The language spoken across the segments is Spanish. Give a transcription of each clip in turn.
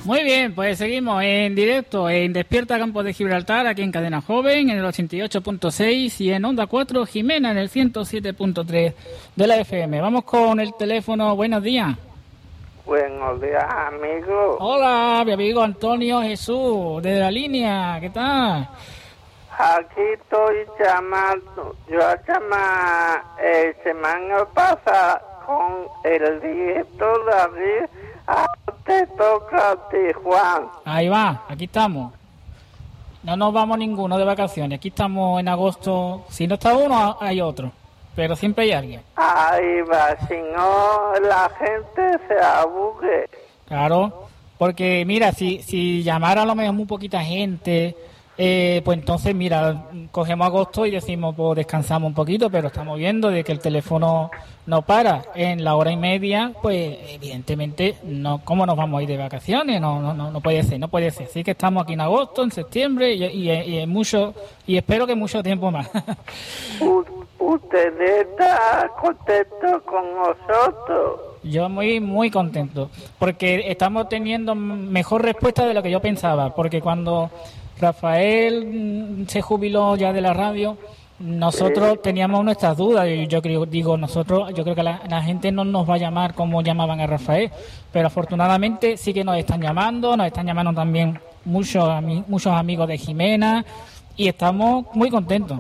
Muy bien, pues seguimos en directo en Despierta Campos de Gibraltar, aquí en Cadena Joven, en el 88.6 y en Onda 4 Jimena en el 107.3 de la FM. Vamos con el teléfono. Buenos días. Buenos días, amigo. Hola, mi amigo Antonio Jesús, desde la línea. ¿Qué tal? Aquí estoy llamando. Yo llamé semana pasada con el director David. Te toca a ti, Juan. Ahí va, aquí estamos. No nos vamos ninguno de vacaciones. Aquí estamos en agosto. Si no está uno, hay otro. Pero siempre hay alguien. Ahí va, si no la gente se aburre. Claro, porque mira, si llamara a lo mejor muy poquita gente, pues entonces mira, cogemos agosto y decimos, pues descansamos un poquito, pero estamos viendo de que el teléfono no para en la hora y media, pues evidentemente no, ¿cómo nos vamos a ir de vacaciones? No puede ser, no puede ser. Así que estamos aquí en agosto, en septiembre y mucho, y espero que mucho tiempo más. ¿Usted está contento con nosotros? Yo muy contento, porque estamos teniendo mejor respuesta de lo que yo pensaba, porque cuando Rafael se jubiló ya de la radio, nosotros teníamos nuestras dudas, y yo creo que la gente no nos va a llamar como llamaban a Rafael, pero afortunadamente sí que nos están llamando también muchos amigos de Jimena, y estamos muy contentos.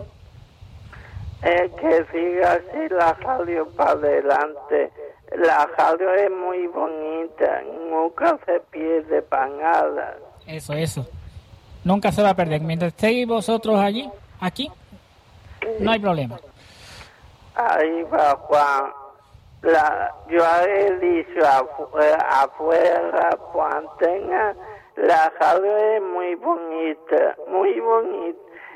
Que siga así la radio para adelante. La radio es muy bonita, nunca se pierde para nada. Eso. Nunca se va a perder. Mientras estéis vosotros aquí, no hay problema. Ahí va, Juan. Yo he dicho afuera, por antena, la radio es muy bonita,